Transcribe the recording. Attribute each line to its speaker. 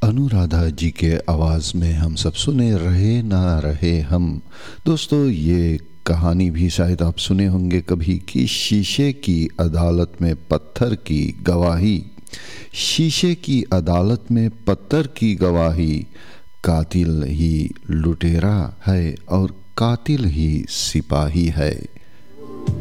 Speaker 1: अनुराधा जी के आवाज़ में हम सब सुने रहे ना रहे हम। दोस्तों, ये कहानी भी शायद आप सुने होंगे कभी कि शीशे की अदालत में पत्थर की गवाही। शीशे की अदालत में पत्थर की गवाही। कातिल ही लुटेरा है और कातिल ही सिपाही है।